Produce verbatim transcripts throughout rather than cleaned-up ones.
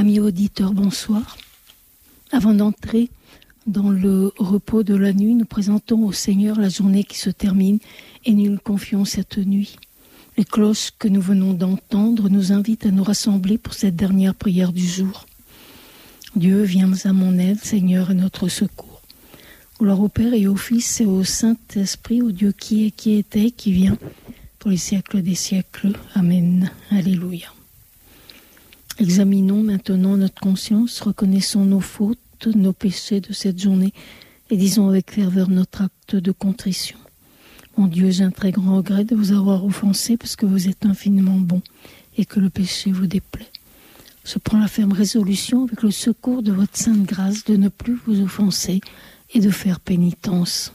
Amis auditeurs, bonsoir. Avant d'entrer dans le repos de la nuit, nous présentons au Seigneur la journée qui se termine et nous lui confions cette nuit. Les cloches que nous venons d'entendre nous invitent à nous rassembler pour cette dernière prière du jour. Dieu, viens à mon aide, Seigneur, et notre secours. Gloire au Père et au Fils et au Saint-Esprit, au Dieu qui est, qui était, qui vient, pour les siècles des siècles. Amen. Alléluia. Examinons maintenant notre conscience, reconnaissons nos fautes, nos péchés de cette journée et disons avec ferveur notre acte de contrition. Mon Dieu, j'ai un très grand regret de vous avoir offensé parce que vous êtes infiniment bon et que le péché vous déplaît. Je prends la ferme résolution avec le secours de votre sainte grâce de ne plus vous offenser et de faire pénitence.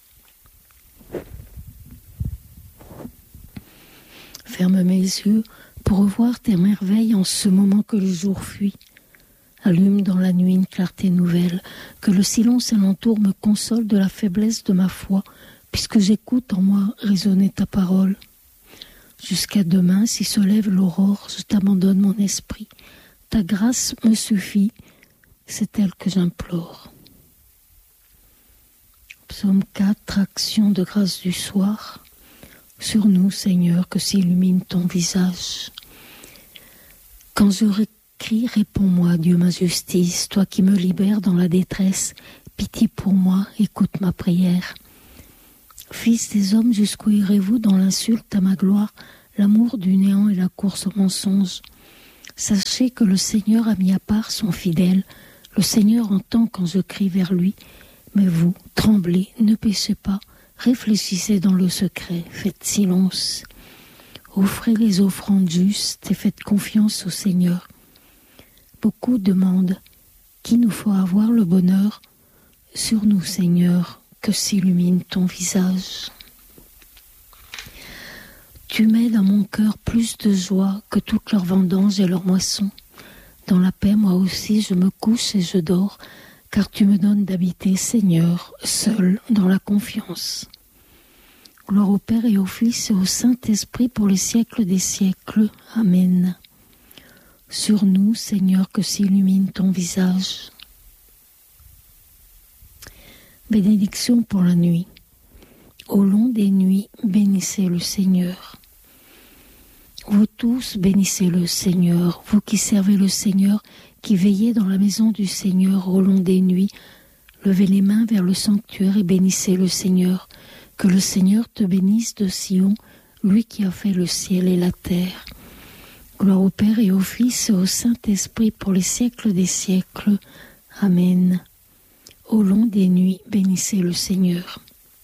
Ferme mes yeux pour revoir tes merveilles en ce moment que le jour fuit. Allume dans la nuit une clarté nouvelle, que le silence alentour me console de la faiblesse de ma foi, puisque j'écoute en moi résonner ta parole. Jusqu'à demain, si se lève l'aurore, je t'abandonne mon esprit. Ta grâce me suffit, c'est elle que j'implore. Psaume quatre, action de grâce du soir. Sur nous, Seigneur, que s'illumine ton visage. Quand je crie, réponds-moi, Dieu ma justice, toi qui me libères dans la détresse, pitié pour moi, écoute ma prière. Fils des hommes, jusqu'où irez-vous dans l'insulte à ma gloire, l'amour du néant et la course au mensonge? Sachez que le Seigneur a mis à part son fidèle, le Seigneur entend quand je crie vers lui, mais vous, tremblez, ne péchez pas, réfléchissez dans le secret, faites silence. Offrez les offrandes justes et faites confiance au Seigneur. Beaucoup demandent qui nous faut avoir le bonheur. Sur nous, Seigneur, que s'illumine ton visage. Tu mets dans mon cœur plus de joie que toutes leurs vendanges et leurs moissons. Dans la paix, moi aussi, je me couche et je dors, car tu me donnes d'habiter, Seigneur, seul dans la confiance. Gloire au Père et au Fils et au Saint-Esprit pour les siècles des siècles. Amen. Sur nous, Seigneur, que s'illumine ton visage. Bénédiction pour la nuit. Au long des nuits, bénissez le Seigneur. Vous tous, bénissez le Seigneur, vous qui servez le Seigneur, qui veillez dans la maison du Seigneur au long des nuits. Levez les mains vers le sanctuaire et bénissez le Seigneur. Que le Seigneur te bénisse de Sion, lui qui a fait le ciel et la terre. Gloire au Père et au Fils et au Saint-Esprit pour les siècles des siècles. Amen. Au long des nuits, bénissez le Seigneur.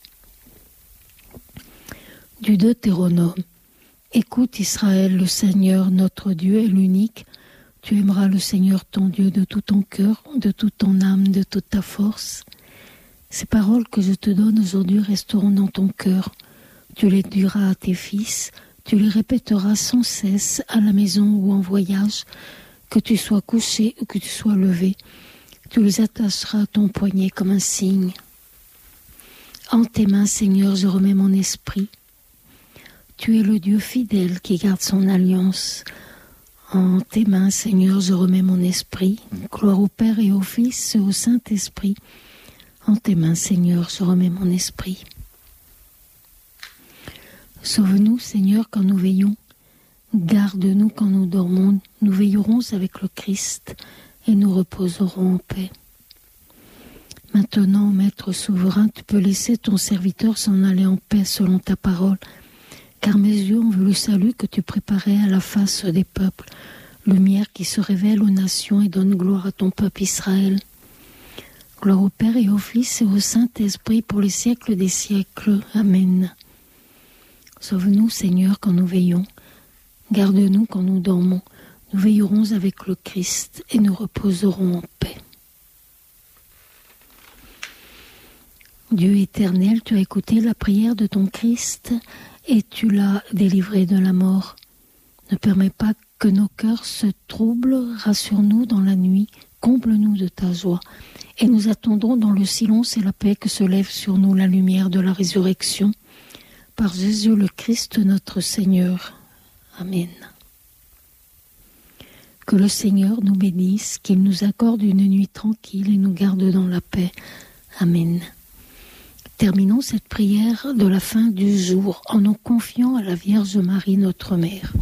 Du Deutéronome. Écoute Israël, le Seigneur, notre Dieu est l'unique. Tu aimeras le Seigneur ton Dieu de tout ton cœur, de toute ton âme, de toute ta force. Ces paroles que je te donne aujourd'hui resteront dans ton cœur. Tu les diras à tes fils, tu les répéteras sans cesse à la maison ou en voyage, que tu sois couché ou que tu sois levé. Tu les attacheras à ton poignet comme un signe. En tes mains, Seigneur, je remets mon esprit. Tu es le Dieu fidèle qui garde son alliance. En tes mains, Seigneur, je remets mon esprit. Gloire au Père et au Fils et au Saint-Esprit. En tes mains, Seigneur, je remets mon esprit. Sauve-nous, Seigneur, quand nous veillons. Garde-nous quand nous dormons. Nous veillerons avec le Christ et nous reposerons en paix. Maintenant, Maître souverain, tu peux laisser ton serviteur s'en aller en paix selon ta parole, car mes yeux ont vu le salut que tu préparais à la face des peuples, lumière qui se révèle aux nations et donne gloire à ton peuple Israël. Gloire au Père et au Fils et au Saint-Esprit pour les siècles des siècles. Amen. Sauve-nous, Seigneur, quand nous veillons. Garde-nous quand nous dormons. Nous veillerons avec le Christ et nous reposerons en paix. Dieu éternel, tu as écouté la prière de ton Christ et tu l'as délivré de la mort. Ne permets pas que nos cœurs se troublent, rassure-nous dans la nuit, comble-nous de ta joie. Et nous attendrons dans le silence et la paix que se lève sur nous la lumière de la résurrection. Par Jésus le Christ notre Seigneur. Amen. Que le Seigneur nous bénisse, qu'il nous accorde une nuit tranquille et nous garde dans la paix. Amen. Terminons cette prière de la fin du jour en nous confiant à la Vierge Marie, notre Mère.